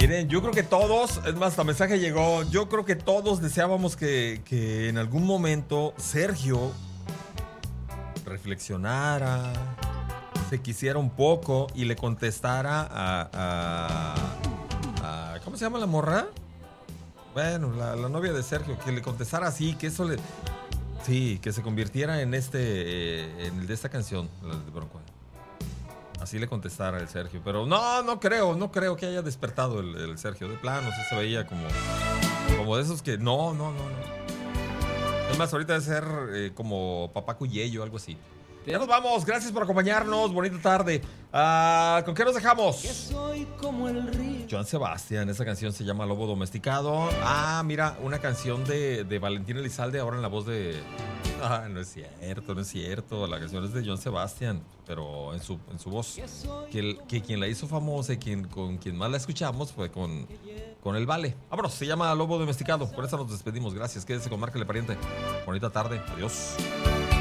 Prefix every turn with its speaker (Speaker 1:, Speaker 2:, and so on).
Speaker 1: Miren, yo creo que todos, es más, el mensaje llegó, yo creo que todos deseábamos que en algún momento Sergio reflexionara, se quisiera un poco y le contestara a ¿cómo se llama la morra? Bueno, la novia de Sergio, que le contestara así, que eso le... Sí, que se convirtiera en en el de esta canción, la de Bronco. Así le contestara el Sergio. Pero no creo que haya despertado el Sergio. De plano, sí se veía como de esos que no. Es más, ahorita debe ser como Papá Cuyello o algo así. Ya nos vamos, gracias por acompañarnos, bonita tarde. ¿Con qué nos dejamos? Joan Sebastián, esa canción se llama Lobo Domesticado. Mira, una canción de Valentín Elizalde, ahora en la voz de... no es cierto, la canción es de Joan Sebastián, pero en su voz. Que quien la hizo famosa y con quien más la escuchamos fue con el Vale. Vámonos, se llama Lobo Domesticado, por eso nos despedimos, gracias, quédese con Márcale Pariente. Bonita tarde, adiós.